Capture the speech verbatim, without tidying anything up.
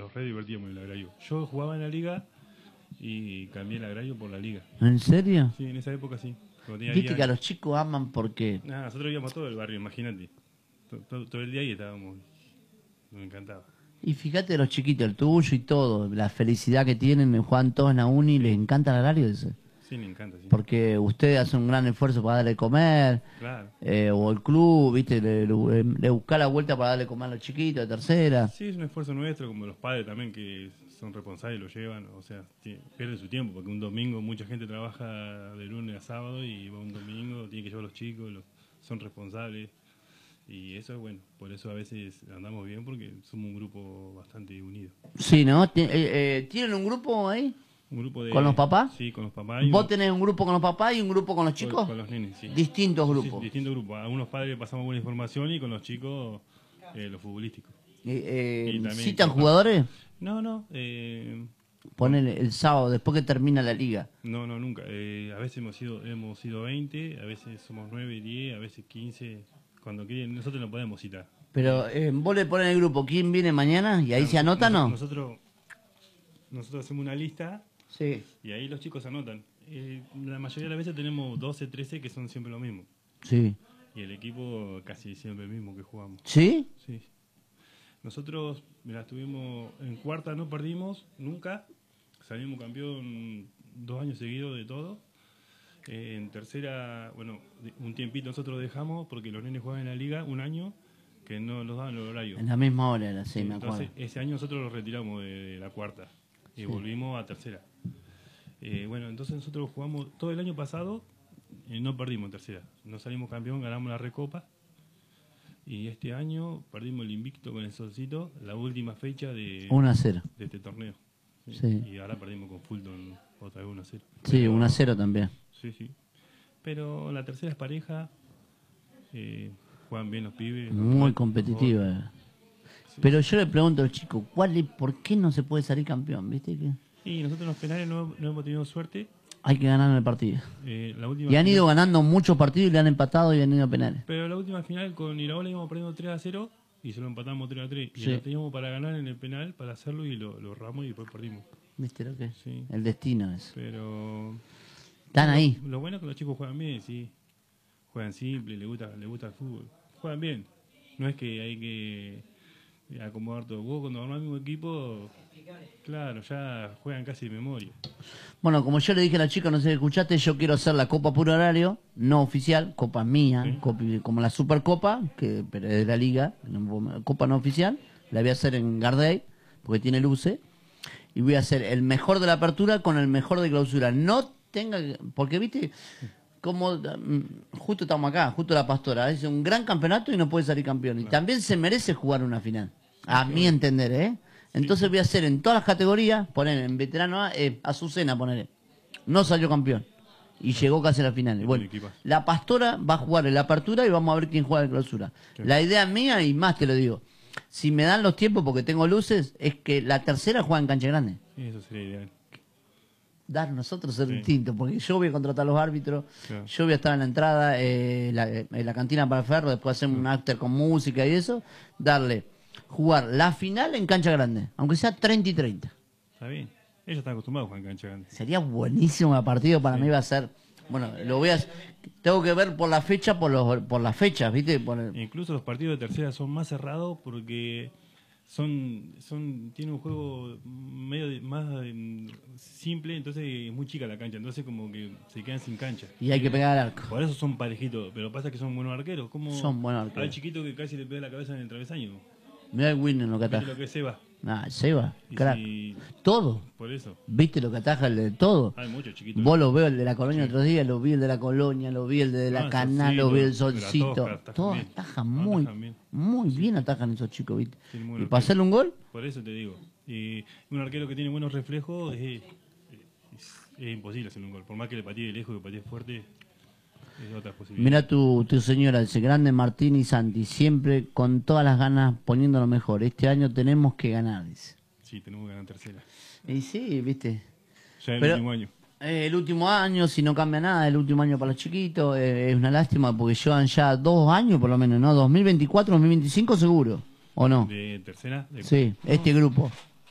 los re divertíamos en el agrario. Yo jugaba en la liga y cambié el agrario por la liga. ¿En serio? Sí, en esa época sí. Viste que a los chicos aman porque... Nah, nosotros íbamos a todo el barrio, imagínate. Todo, todo, todo el día y estábamos... Me encantaba. Y fíjate los chiquitos, el tuyo y todo, la felicidad que tienen, juegan todos en la uni, les encanta el horario ese. Sí, me encanta, sí. Porque ustedes hacen un gran esfuerzo para darle de comer, claro. eh, o el club, viste, le, le, le busca la vuelta para darle de comer a los chiquitos, de tercera. Sí, es un esfuerzo nuestro, como los padres también que son responsables, lo llevan, o sea, pierden su tiempo, porque un domingo mucha gente trabaja de lunes a sábado y va un domingo, tiene que llevar a los chicos, los, son responsables. Y eso es bueno, por eso a veces andamos bien, porque somos un grupo bastante unido. Sí, ¿no? ¿Tien- eh, eh, ¿Tienen un grupo ahí? Un grupo de, ¿Con los papás? Sí, con los papás. ¿Vos un, tenés un grupo con los papás y un grupo con los chicos? Con, con los nenes, sí. Distintos grupos. Sí, distintos grupos. A algunos padres pasamos buena información y con los chicos eh, los futbolísticos. Eh, eh, Y ¿Citan con- jugadores? No, no. Eh, Ponen el sábado, después que termina la liga. no, no, nunca. Eh, a veces hemos sido, hemos sido veinte, a veces somos nueve, diez, a veces quince. Cuando quieren, nosotros no podemos citar. Pero eh, vos le pones el grupo, ¿quién viene mañana? ¿Y ahí se anota, no? Nosotros, nosotros hacemos una lista. Sí. Y ahí los chicos anotan. Eh, la mayoría de las veces tenemos doce, trece que son siempre lo mismo. Sí. Y el equipo casi siempre el mismo que jugamos. ¿Sí? Sí. Nosotros, mira, estuvimos en cuarta, no perdimos nunca. Salimos campeón dos años seguidos de todo. Eh, en tercera, bueno, un tiempito nosotros dejamos porque los nenes juegan en la liga un año que no nos daban el horario. En la misma hora era, sí, Sí, me acuerdo. entonces, ese año nosotros los retiramos de, de la cuarta y Sí. volvimos a tercera. Eh, bueno, entonces nosotros jugamos todo el año pasado y no perdimos en tercera. No salimos campeón, ganamos la Recopa. Y este año perdimos el invicto con el Solcito, la última fecha de, uno a cero. de este torneo. Sí. Sí. Y ahora perdimos con Fulton otra vez uno a cero. Sí, Pero- uno a cero también. Sí, sí. Pero la tercera es pareja, eh, juegan bien los pibes. Muy los- competitiva. Sí. Pero yo le pregunto al chico, ¿cuál es, ¿por qué no se puede salir campeón? ¿Viste que Y nosotros en los penales no, no hemos tenido suerte. hay que ganar en el partido? Eh, la última Y han final- ido ganando muchos partidos y le han empatado y han ido a penales. Pero la última final con Iraola íbamos perdiendo tres a cero y se lo empatamos tres a tres. Y Sí. lo teníamos para ganar en el penal, para hacerlo y lo, lo erramos y después perdimos. ¿Viste lo que es? Sí. El destino es. Pero Están ahí. lo bueno es que los chicos juegan bien, sí. Juegan simple, les gusta, les gusta el fútbol. Juegan bien. No es que hay que acomodar todo. Vos cuando armás el mismo equipo, claro, ya juegan casi de memoria. Bueno, como yo le dije a la chica, no sé si escuchaste, yo quiero hacer la Copa Puro Horario, no oficial, Copa mía, Sí. copa- como la Supercopa, que pero es de la Liga, no- Copa no oficial, la voy a hacer en Gardey, porque tiene luces, y voy a hacer el mejor de la apertura con el mejor de clausura. No tenga, que- porque viste, como mm, justo estamos acá, justo la Pastora, es un gran campeonato y no puede salir campeón. Y también se merece jugar una final, a mi entender, ¿eh? Entonces voy a hacer en todas las categorías, poner en veterano A, eh, Azucena, poner. No salió campeón. Y llegó casi a la final. Es Bueno, un equipazo. la Pastora va a jugar en la apertura y vamos a ver quién juega en clausura. Sí. La idea mía, y más te lo digo, si me dan los tiempos porque tengo luces, es que la tercera juega en cancha grande. Eso sería ideal. Dar nosotros ser Sí. distintos, porque yo voy a contratar a los árbitros, Claro. yo voy a estar en la entrada, eh, la, en la cantina para el ferro, después hacer un after con música y eso, darle, jugar la final en cancha grande, aunque sea treinta y treinta. Está bien. Ellos están acostumbrados a jugar en cancha grande. Sería buenísimo el partido, para Sí. mí va a ser, bueno, lo voy a, tengo que ver por la fecha, por los por las fechas, ¿viste? Por el- Incluso los partidos de tercera son más cerrados porque son son tienen un juego medio de- más eh, simple, entonces es muy chica la cancha, entonces como que se quedan sin cancha. y hay que pegar al arco. Por eso son parejitos, pero pasa que son buenos arqueros. Como Son buenos arqueros. Al chiquito que casi le pega la cabeza en el travesaño. Mirá el Winner lo que ¿Viste ataja. lo que se va? Ah, Seba, Y crack. si- Todo. por eso. ¿Viste lo que ataja el de todo? Hay muchos chiquitos. Vos lo veo el de la colonia Sí. el otro día, lo vi el de la colonia, lo vi el de la Ah, canal, lo vi el Solcito, solcito. de la Tosca, atajan Todos bien. atajan No, muy, atajan bien. muy bien atajan esos chicos, ¿viste? Tienen muy Y buenos para arqueros. hacerle un gol, Por eso te digo. Y un arquero que tiene buenos reflejos es, es, es imposible hacer un gol. Por más que le patee de lejos, que patee fuerte, es otra posibilidad. mira tu, tu señora, ese grande Martín y Santi, siempre con todas las ganas poniendo lo mejor. Este año tenemos que ganar, dice. Sí, tenemos que ganar tercera. Y sí, ¿viste? Ya el Pero- último año. Eh, el último año, si no cambia nada, el último año para los chiquitos, eh, es una lástima porque llevan ya dos años por lo menos, ¿no? dos mil veinticuatro, dos mil veinticinco seguro, ¿o no? De tercera. De... Sí, este grupo.